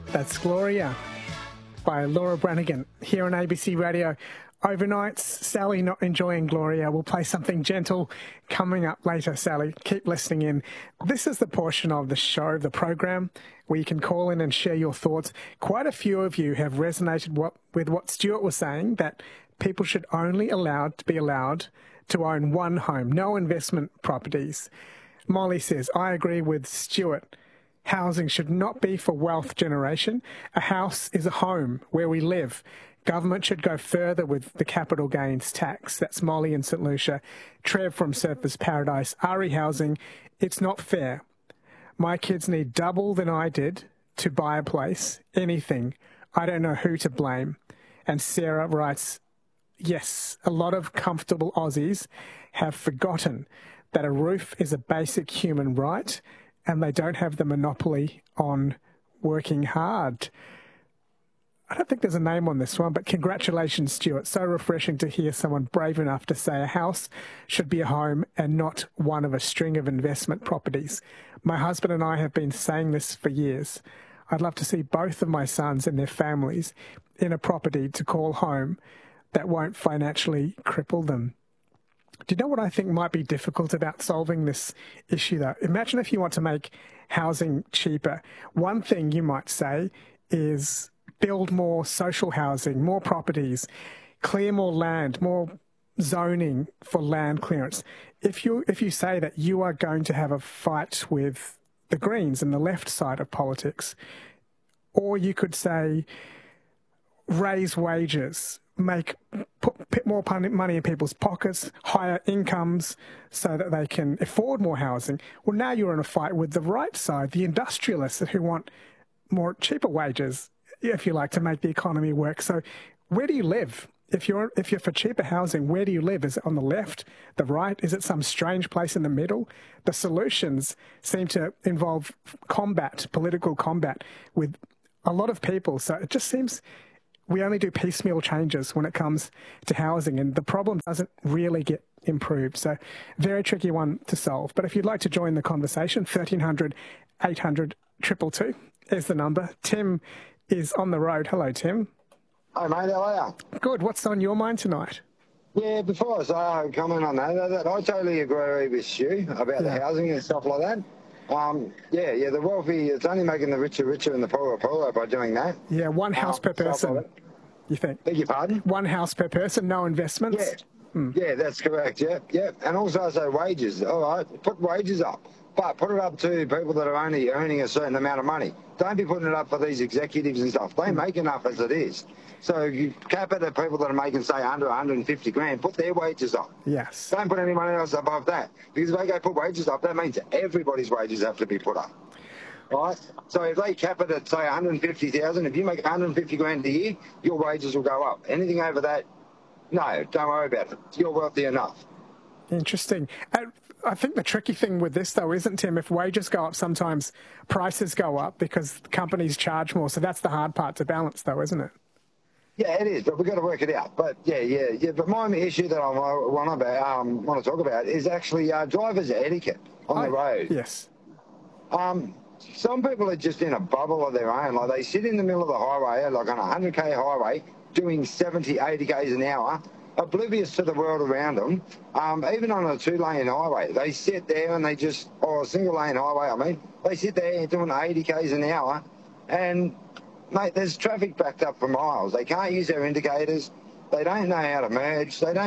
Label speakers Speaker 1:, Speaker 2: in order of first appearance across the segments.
Speaker 1: That's Gloria by Laura Branigan here on ABC Radio. Overnights, Sally not enjoying Gloria. We'll play something gentle coming up later, Sally. Keep listening in. This is the portion of the show, the program, where you can call in and share your thoughts. Quite a few of you have resonated with what Stuart was saying, that people should only be allowed to own one home, no investment properties. Molly says, I agree with Stuart. Housing should not be for wealth generation. A house is a home where we live. Government should go further with the capital gains tax. That's Molly in St Lucia. Trev from Surfers Paradise. Ari Housing, it's not fair. My kids need double than I did to buy a place, anything. I don't know who to blame. And Sarah writes, yes, a lot of comfortable Aussies have forgotten that a roof is a basic human right and they don't have the monopoly on working hard. I don't think there's a name on this one, but congratulations, Stuart. So refreshing to hear someone brave enough to say a house should be a home and not one of a string of investment properties. My husband and I have been saying this for years. I'd love to see both of my sons and their families in a property to call home that won't financially cripple them. Do you know what I think might be difficult about solving this issue, though? Imagine if you want to make housing cheaper. One thing you might say is build more social housing, more properties, clear more land, more zoning for land clearance. If you say that you are going to have a fight with the Greens and the left side of politics, or you could say raise wages, put more money in people's pockets, higher incomes so that they can afford more housing. Well, now you're in a fight with the right side, the industrialists who want more cheaper wages, if you like, to make the economy work. So where do you live? If you're for cheaper housing, where do you live? Is it on the left, the right? Is it some strange place in the middle? The solutions seem to involve political combat with a lot of people. So it just seems we only do piecemeal changes when it comes to housing, and the problem doesn't really get improved. So very tricky one to solve. But if you'd like to join the conversation, 1300 800 222 is the number. Tim is on the road. Hello, Tim.
Speaker 2: Hi, mate. How are you? Good.
Speaker 1: What's on your mind tonight?
Speaker 2: Yeah, before I comment on that, I totally agree with Stu about the housing and stuff like that. The wealthy, it's only making the richer and the poorer by doing that.
Speaker 1: Yeah, one house per person, like you think?
Speaker 2: Beg your pardon?
Speaker 1: One house per person, no investments?
Speaker 2: Yeah, yeah, that's correct, yeah. And also wages. All right, put wages up, but put it up to people that are only earning a certain amount of money. Don't be putting it up for these executives and stuff. They make enough as it is. So you cap it at people that are making, say, under 150 grand, put their wages up.
Speaker 1: Yes.
Speaker 2: Don't put anyone else above that. Because if they go put wages up, that means everybody's wages have to be put up. Right? So if they cap it at, say, 150,000, if you make 150 grand a year, your wages will go up. Anything over that, no, don't worry about it. You're wealthy enough.
Speaker 1: Interesting. I think the tricky thing with this, though, isn't, Tim, if wages go up, sometimes prices go up because companies charge more. So that's the hard part to balance, though, isn't it?
Speaker 2: Yeah, it is, but we've got to work it out. But yeah. But my issue that I want to talk about is actually drivers' etiquette on the road.
Speaker 1: Yes.
Speaker 2: Some people are just in a bubble of their own. Like they sit in the middle of the highway, like on a 100k highway, doing 70, 80 k's an hour, oblivious to the world around them. Even on a 2-lane highway, they sit there and or a single-lane highway, they sit there doing 80 k's an hour, and mate, there's traffic backed up for miles. They can't use their indicators. They don't know how to merge. It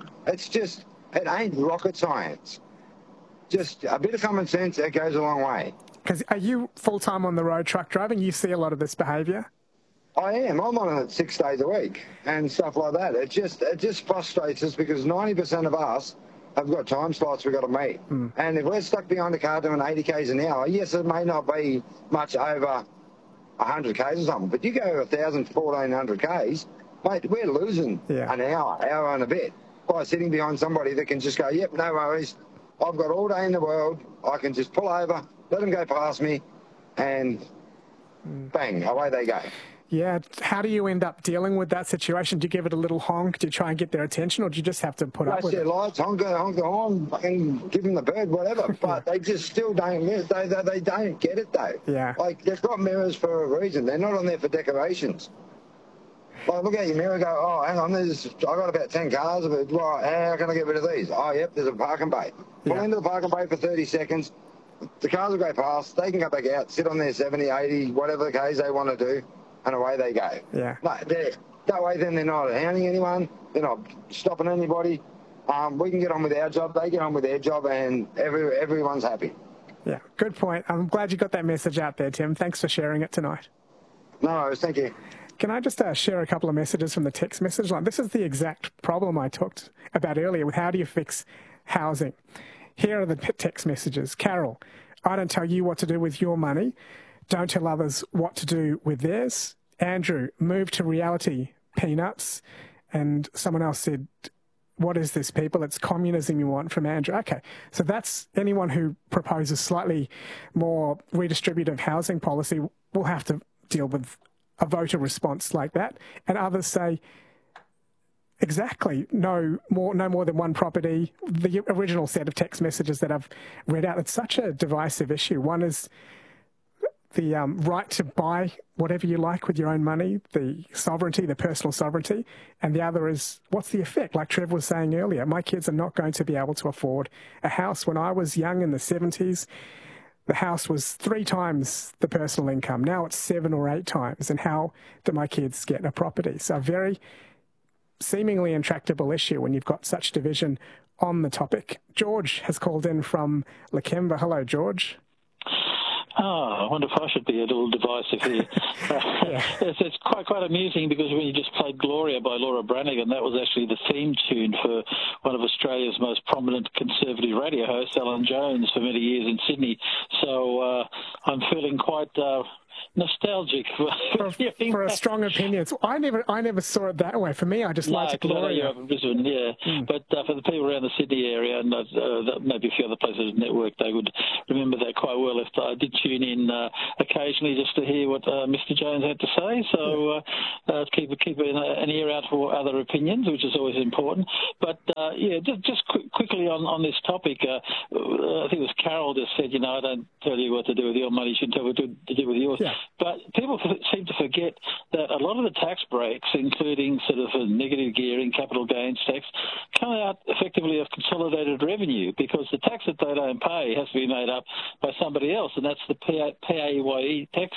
Speaker 2: ain't rocket science. Just a bit of common sense, that goes a long way.
Speaker 1: Because are you full-time on the road truck driving? You see a lot of this behaviour?
Speaker 2: I am. I'm on it 6 days a week and stuff like that. It just frustrates us because 90% of us have got time slots we've got to meet. And if we're stuck behind a car doing 80 k's an hour, yes, it may not be much over 100 k's or something, but you go 1,000, 1,400 k's, mate, we're losing an hour and a bit by sitting behind somebody that can just go, yep, no worries, I've got all day in the world, I can just pull over, let them go past me, and bang, away they go.
Speaker 1: Yeah. How do you end up dealing with that situation? Do you give it a little honk? Do you try and get their attention, or do you just have to put up with it?
Speaker 2: Flash their lights, honk the horn, and give them the bird, whatever. But they just still don't miss. They don't get it, though.
Speaker 1: Yeah.
Speaker 2: Like, they've got mirrors for a reason. They're not on there for decorations. Like, look at your mirror, go, oh, hang on, I got about 10 cars. Right, how can I get rid of these? Oh, yep, there's a parking bay. Pull into the parking bay for 30 seconds. The cars will go past. They can go back out, sit on their 70, 80, whatever the Ks they want to do, and away they go.
Speaker 1: Yeah.
Speaker 2: That way, then they're not hounding anyone. They're not stopping anybody. We can get on with our job. They get on with their job, and everyone's happy.
Speaker 1: Yeah, good point. I'm glad you got that message out there, Tim. Thanks for sharing it tonight.
Speaker 2: No worries. Thank you.
Speaker 1: Can I just share a couple of messages from the text message line? This is the exact problem I talked about earlier with how do you fix housing. Here are the text messages. Carol, I don't tell you what to do with your money. Don't tell others what to do with theirs. Andrew, move to reality, peanuts. And someone else said, what is this, people? It's communism you want from Andrew. Okay, so that's anyone who proposes slightly more redistributive housing policy will have to deal with a voter response like that. And others say, exactly, no more than one property. The original set of text messages that I've read out, it's such a divisive issue. One is the right to buy whatever you like with your own money, the sovereignty, the personal sovereignty, and the other is what's the effect? Like Trev was saying earlier, my kids are not going to be able to afford a house. When I was young in the 70s, the house was 3 times the personal income. Now it's 7 or 8 times. And how do my kids get a property? So a very seemingly intractable issue when you've got such division on the topic. George has called in from Lakemba. Hello, George.
Speaker 3: Oh, I wonder if I should be a little divisive here. It's quite amusing because when you just played Gloria by Laura Branigan, that was actually the theme tune for one of Australia's most prominent conservative radio hosts, Alan Jones, for many years in Sydney. So I'm feeling quite nostalgic
Speaker 1: for a strong opinion. So I never saw it that way. For me, I just liked Gloria.
Speaker 3: You're up in Brisbane, But for the people around the Sydney area and maybe a few other places of the network, they would remember that quite well. If I did tune in occasionally just to hear what Mr. Jones had to say, so keep an ear out for other opinions, which is always important. But just quickly on this topic, I think it was Carol just said, I don't tell you what to do with your money, you shouldn't tell me what to do with yours.
Speaker 1: Yeah.
Speaker 3: But people seem to forget that a lot of the tax breaks, including sort of negative gearing, capital gains tax, come out effectively of consolidated revenue because the tax that they don't pay has to be made up by somebody else, and that's the PAYE tax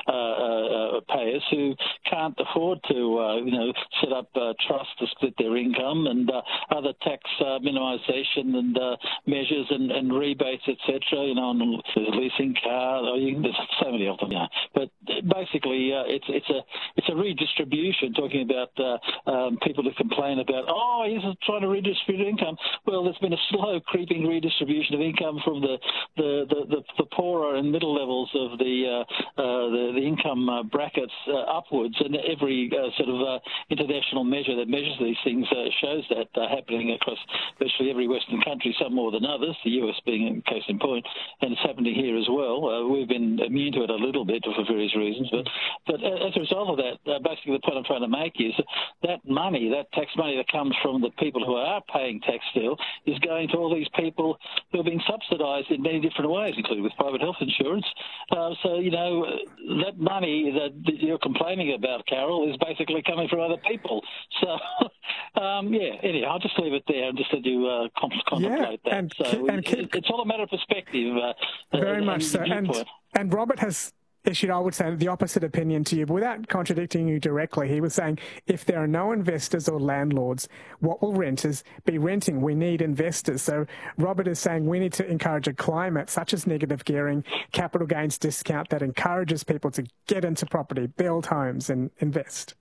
Speaker 3: payers who can't afford to, set up trusts to split their income and other tax minimisation and measures and rebates, etc. On leasing car, there's so many of them. But basically, it's a redistribution. Talking about people who complain about, he's trying to redistribute income. Well, there's been a slow creeping redistribution of income from the poorer and middle levels of the income brackets upwards, and every sort of international measure that measures these things shows that happening across virtually every Western country, some more than others, the US being a case in point, and it's happening here as well. We've been immune to it a little bit for various reasons, but as a result of that, basically the point I'm trying to make is that money, that tax money that comes from the people who are paying tax still, is going to all these people who are being subsidised in many different ways, including with private health insurance. So, that money that you're complaining about, Carol, is basically coming from other people. So, anyway, I'll just leave it there and just let you contemplate that. It's all a matter of perspective.
Speaker 1: Very much so. And Robert has issued, I would say, the opposite opinion to you, but without contradicting you directly. He was saying, if there are no investors or landlords, what will renters be renting? We need investors. So Robert is saying we need to encourage a climate such as negative gearing, capital gains discount that encourages people to get into property, build homes and invest.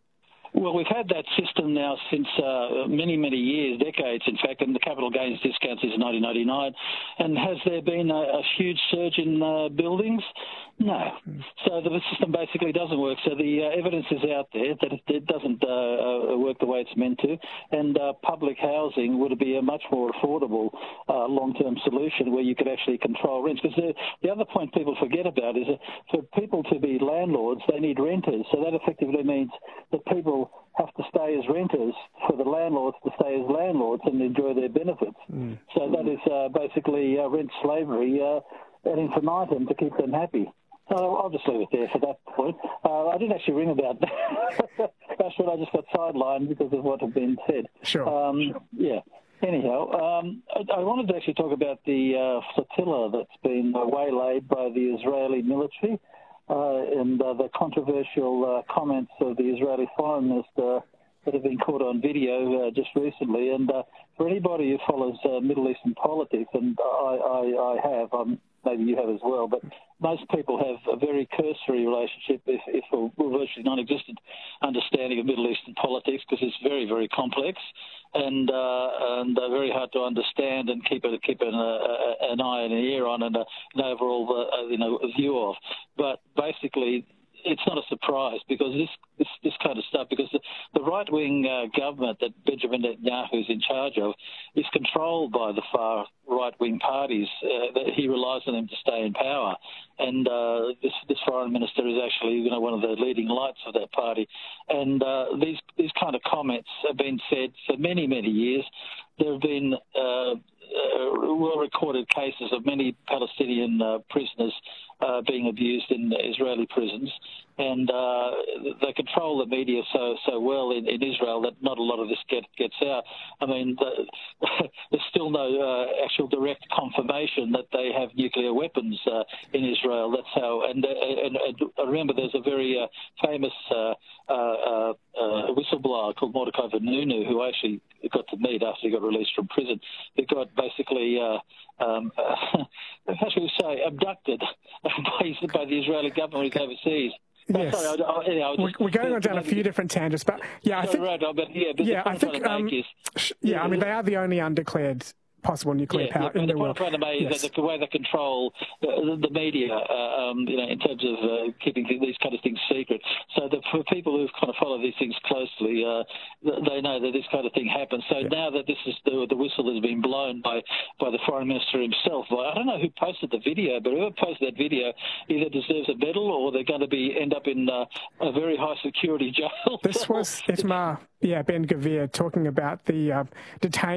Speaker 3: Well, we've had that system now since many, many years, decades, in fact, and the capital gains discount since 1999. And has there been a huge surge in buildings? No. So the system basically doesn't work. So the evidence is out there that it doesn't work the way it's meant to. And public housing would be a much more affordable long-term solution where you could actually control rents. Because the other point people forget about is that for people to be landlords, they need renters. So that effectively means that people have to stay as renters for the landlords to stay as landlords and enjoy their benefits. So that is basically rent slavery ad infinitum to keep them happy. So I'll just leave it there for that point. I didn't actually ring about that. That's what I just got sidelined because of what had been said.
Speaker 1: Sure.
Speaker 3: Yeah. Anyhow, I wanted to actually talk about the flotilla that's been waylaid by the Israeli military and the controversial comments of the Israeli foreign minister that have been caught on video just recently. And for anybody who follows Middle Eastern politics, and I have, maybe you have as well, but most people have a very cursory relationship, if a virtually non-existent understanding of Middle Eastern politics, because it's very, very complex and very hard to understand and keep an eye and an ear on and an overall view of. But basically, it's not a surprise because this kind of stuff, because the right-wing government that Benjamin Netanyahu is in charge of is controlled by the far right-wing parties. That he relies on them to stay in power. And this foreign minister is actually one of the leading lights of that party. And these kind of comments have been said for many, many years. There have been well-recorded cases of many Palestinian prisoners being abused in Israeli prisons, and they control the media so well in Israel that not a lot of this gets out. I mean, there's still no actual direct confirmation that they have nuclear weapons in Israel. That's how. And I remember there's a very famous whistleblower called Mordecai Vanunu, who I actually got to meet after he got released from prison. He got basically, how should we say, abducted by the Israeli government when he's overseas.
Speaker 1: Yes. Sorry, we're going on down a few different tangents, but yeah, I think they are the only undeclared possible nuclear power in the world.
Speaker 3: The point I'm trying to make is that the way they control the media, in terms of keeping these kind of things secret. So that for people who kind of follow these things closely, they know that this kind of thing happens. So now that this is the whistle has been blown by the foreign minister himself, I don't know who posted the video, but whoever posted that video either deserves a medal or they're going to end up in a very high security jail.
Speaker 1: This was Itamar Ben Gvir talking about the detained